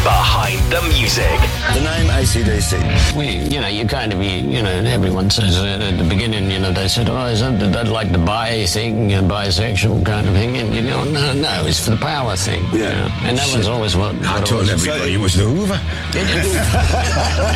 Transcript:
behind the music. The name AC/DC. Everyone says at the beginning, they said, is that like the bi thing, bisexual kind of thing? And, no, it's for the power thing. Yeah. And that was always what I told everybody it was the Hoover.